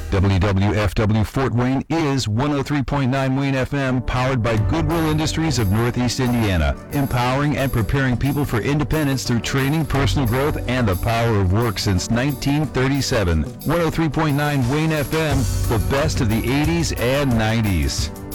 WWFW Fort Wayne is 103.9 Wayne FM, powered by Goodwill Industries of Northeast Indiana, empowering and preparing people for independence through training, personal growth, and the power of work since 1937. 103.9 Wayne FM, the best of the 80s and 90s.